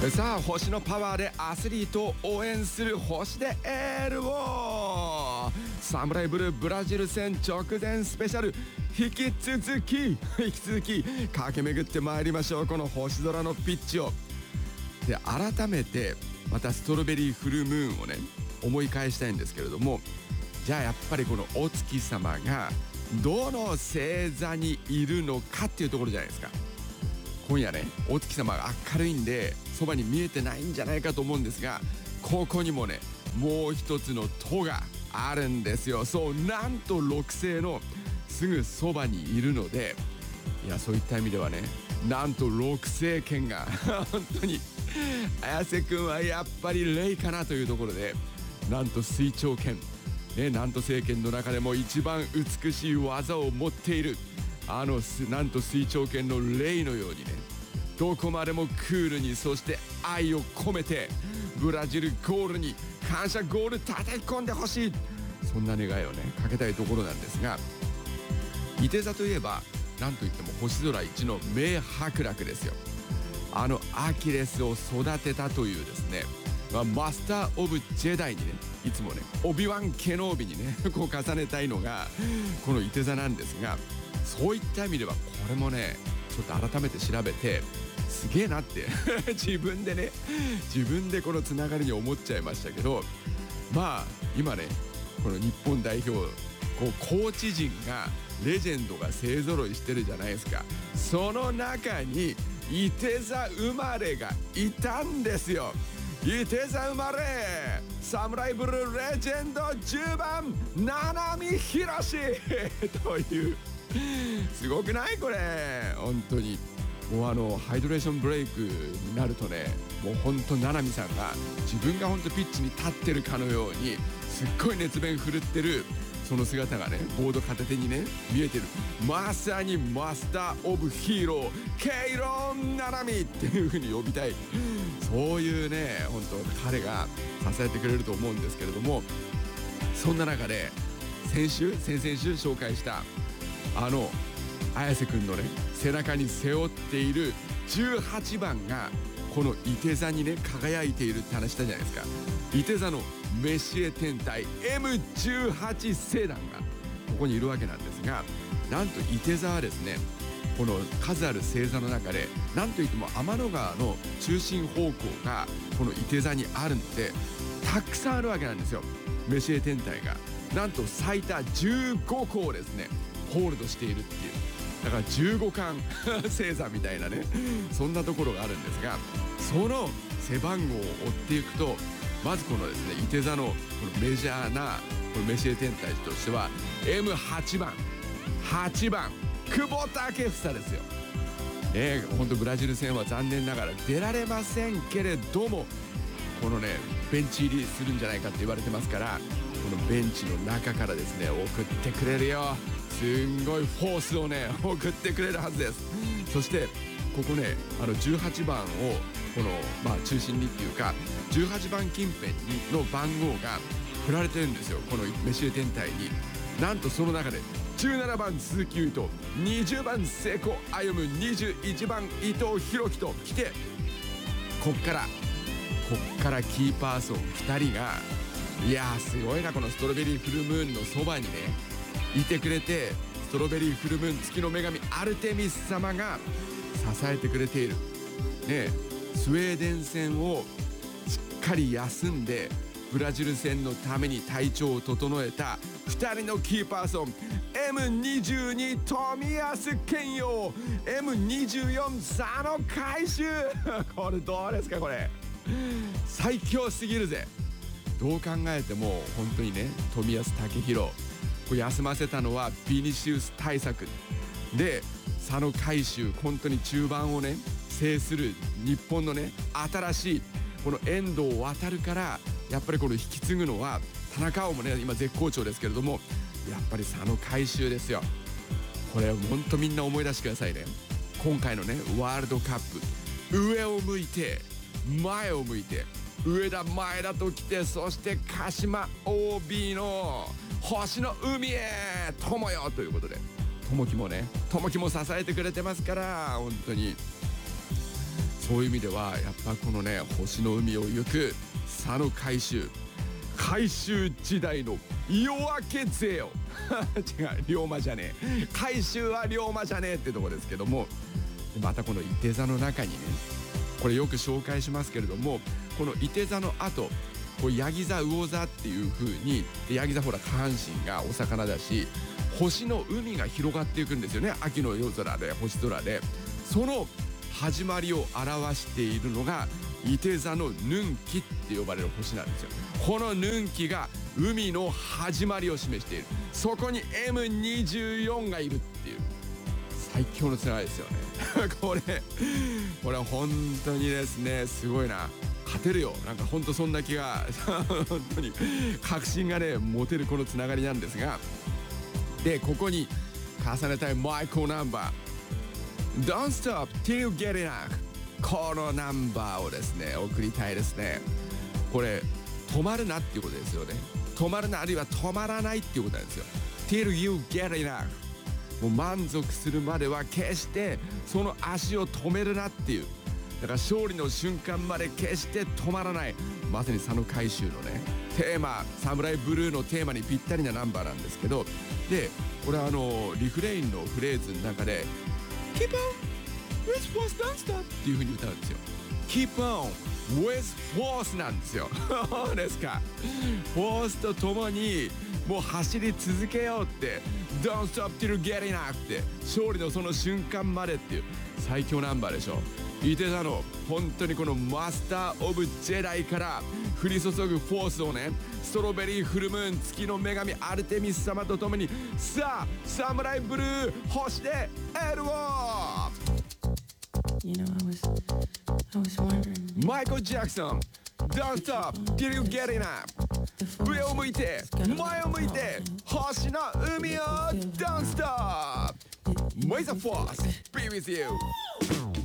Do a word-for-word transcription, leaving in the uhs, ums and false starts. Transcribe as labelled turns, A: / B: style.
A: さあ星のパワーでアスリートを応援する星でエールを。サムライブルーブラジル戦直前スペシャル、引き続き引き続き駆け巡ってまいりましょう、この星空のピッチを。で改めてまたストロベリーフルムーンをね思い返したいんですけれども、じゃあやっぱりこのお月様がどの星座にいるのかっていうところじゃないですか。今夜ねお月様が明るいんでそばに見えてないんじゃないかと思うんですが、ここにもねもう一つの塔があるんですよ。そう、なんとろく星のすぐそばにいるので、いやそういった意味ではね、なんとろく星圏が本当に綾瀬くんはやっぱりレイかなというところで、なんと水長剣ね、なんと星圏の中でも一番美しい技を持っているあのなんと水長剣のレイのようにね、どこまでもクールに、そして愛を込めてブラジルゴールに感謝ゴール叩き込んでほしい、そんな願いをねかけたいところなんですが、いて座といえばなんといっても星空一の名伯楽ですよ。あのアキレスを育てたというですね、まあ、マスター・オブ・ジェダイにねいつもねオビワン・ケノービにねこう重ねたいのがこのいて座なんですが、そういった意味ではこれもねちょっと改めて調べてすげえなって自分でね自分でこのつながりに思っちゃいましたけど、まあ今ねこの日本代表こうコーチ陣がレジェンドが勢ぞろいしてるじゃないですか。その中にいて座生まれがいたんですよ。いて座生まれサムライブルーレジェンドじゅうばん七海宏というすごくないこれ本当に。もうあのハイドレーションブレイクになるとね、もう本当七海さんが自分が本当ピッチに立ってるかのようにすっごい熱弁振るってるその姿がねボード片手にね見えてる。まさにマスター・オブ・ヒーローケイロン七海っていう風に呼びたい、そういうね本当彼が支えてくれると思うんですけれども、そんな中で先週先々週紹介したあの綾瀬くんのね背中に背負っているじゅうはちばんがこのいて座にね輝いているって話したじゃないですか。いて座のメシエ天体 エムじゅうはち 星団がここにいるわけなんですが、なんといて座はですねこの数ある星座の中でなんといっても天の川の中心方向がこのいて座にあるのでたくさんあるわけなんですよ。メシエ天体がなんと最多じゅうごこをですねホールドしているっていう、だからじゅうごかん星座みたいなねそんなところがあるんですが、その背番号を追っていくとまずこのですねいて座のこのメジャーなこのメシエ天体としては エムはち 番はちばん久保建英ですよ。ね、本当ブラジル戦は残念ながら出られませんけれども、このねベンチ入りするんじゃないかって言われてますから、このベンチの中からですね送ってくれるよ。すんごいフォースをね送ってくれるはずです。そしてここねあのじゅうはちばんをこのまあ中心にっていうかじゅうはちばん近辺の番号が振られてるんですよ、このメシエ天体に。なんとその中でじゅうななばん鈴木優斗、にじゅうばん聖子歩夢、にじゅういちばん伊藤洋輝と来て、こっからこっからキーパーソンふたりがいやーすごいな、このストロベリーフルムーンのそばにねいてくれて、ストロベリーフルムーン月の女神アルテミス様が支えてくれているね。スウェーデン戦をしっかり休んでブラジル戦のために体調を整えたふたりのキーパーソン エムにじゅうに 富安健洋、 エムにじゅうよん 佐野海舟これどうですか、これ最強すぎるぜ。どう考えても本当にね富安武宏これ休ませたのはビニシウス対策で、佐野海舟本当に中盤をね制する日本のね新しいこの遠藤航からやっぱりこの引き継ぐのは田中碧もね今絶好調ですけれども、やっぱり佐野海舟ですよ。これ本当みんな思い出してくださいね。今回のねワールドカップ上を向いて前を向いて上田前田と来て、そして鹿島 オービー の星の海へ友よということで、友樹もね友樹も支えてくれてますから、本当にそういう意味ではやっぱこのね星の海を行く佐野海舟海舟時代の夜明け勢よ違う龍馬じゃねえ海舟は龍馬じゃねえってとこですけども、またこのいて座の中にねこれよく紹介しますけれども、このいて座の後こうヤギ座魚座っていう風に、ヤギ座ほら下半身がお魚だし星の海が広がっていくんですよね。秋の夜空で星空で、その始まりを表しているのがいて座のヌンキって呼ばれる星なんですよ。このヌンキが海の始まりを示している。そこに エムにじゅうよん がいるっていう最強のつながりですよねこれこれは本当にですねすごいな、勝てるよ、なんか本当そんな気が本当に確信がね持てるこのつながりなんですが、でここに重ねたいマイコーナンバー Don't stop till you get enough、 このナンバーをですね送りたいですね。これ止まるなっていうことですよね。止まるな、あるいは止まらないっていうことなんですよ。 till you get enough、 もう満足するまでは決してその足を止めるなっていう、だから勝利の瞬間まで決して止まらない、まさに佐野海舟のねテーマ、サムライブルーのテーマにぴったりなナンバーなんですけど、でこれはあのリフレインのフレーズの中で Keep on with force don't stop っていう風に歌うんですよ。 Keep on with force なんですよそうですか、フォースとともにもう走り続けようって、 Don't stop till you get enough って勝利のその瞬間までっていう最強ナンバーでしょ。いて座の本当にこのマスター・オブ・ジェダイから降り注ぐフォースをね、ストロベリー・フルムーン、月の女神アルテミス様と共に、さあサムライブルー星でエールを。
B: You know, I was, I was wondering.
A: マイケル・ジャクソン Don't stop till you get enough、 上を向いて前を向いて星の海を Don't stop May the force be with you